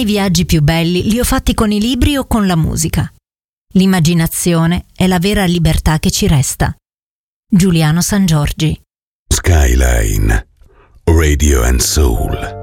miei viaggi più belli li ho fatti con i libri o con la musica. L'immaginazione è la vera libertà che ci resta. Giuliano Sangiorgi. Skyline Radio and Soul.